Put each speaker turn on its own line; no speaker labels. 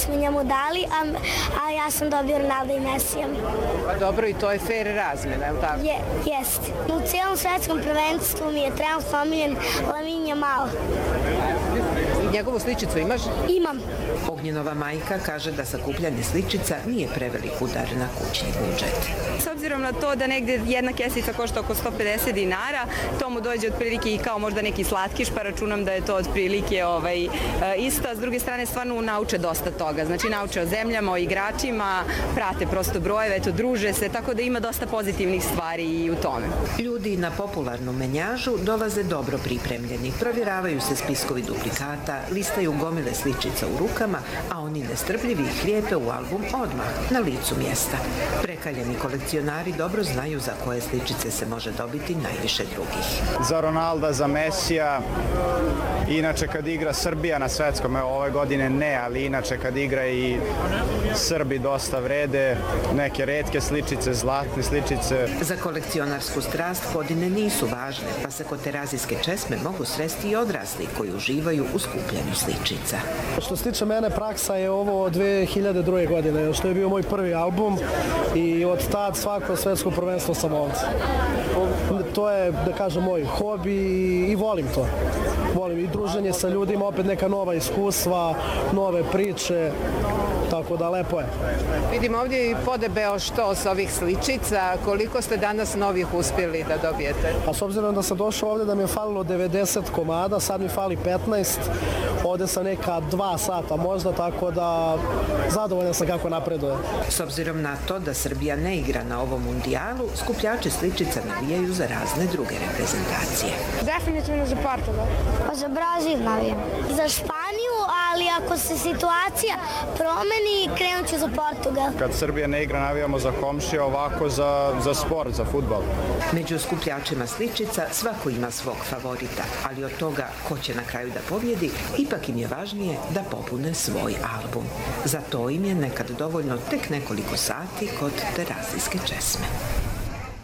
smo njemu dali, a ja sam dobio Ronaldo i Mesija.
Pa dobro, i to je fair razmjena, je li tako?
Jest. U cijelom svetskom prvenstvu mi je trenutno omiljen Lamine Yamal.
Njegovu sličicu imaš?
Imam.
Ognjenova majka kaže da sakupljanje sličica nije prevelik udar na kućni budžet.
S obzirom na to da negdje jedna kesica košta oko 150 dinara, to mu dođe otprilike i kao možda neki slatkiš, pa računam da je to otprilike isto. S druge strane, stvarno nauče dosta toga. Znači, nauče o zemljama, o igračima, prate prosto brojeve, eto, druže se, tako da ima dosta pozitivnih stvari i u tome.
Ljudi na popularnu menjažu dolaze dobro pripremljeni. Provjeravaju se spiskovi duplikata, listaju gomile sličica u rukama, a oni nestrpljivi ih lijepe u album odmah, na licu mjesta. Prekaljeni kolekcionari dobro znaju za koje sličice se može dobiti najviše drugih.
Za Ronalda, za Mesija, inače kad igra Srbija na svetskom, ove godine ne, ali inače kad igra i Srbi dosta vrede, neke retke sličice, zlatne sličice.
Za kolekcionarsku strast godine nisu važne, pa se kod terazijske česme mogu sresti i odrasli koji uživaju u skupljanju sličica.
Što se tiče mene, praksa je ovo 2002. godine, što je bio moj prvi album i od tad svako svetsko prvenstvo sam ovdje. To je, da kažem, moj hobi i volim to. Volim i druženje sa ljudima, opet neka nova iskustva, nove priče, tako da lepo je.
Vidim ovdje i podebeo štos ovih sličica. Koliko ste danas novih uspjeli da dobijete?
A s obzirom da sam došao ovdje da mi je falilo 90 komada, sad mi fali 15, ovdje sam neka 2 sata možda, tako da zadovoljan sam kako napreduje.
S obzirom na to da Srbija ne igra na ovom mundijalu, skupljači sličica navijaju za razne druge reprezentacije.
Definitivno za Portugal. Pa za Brazil navijam. Za Španiju, ali ako se situacija promeni, krenut ću za Portugal.
Kad Srbija ne igra, navijamo za komšije, ovako za sport, za fudbal.
Među skupljačima sličica svako ima svog favorita, ali od toga ko će na kraju da pobjedi, ipak im je važnije da popune svoj album. Za to im je nekad dovoljno tek nekoliko sati kod terazijske česme.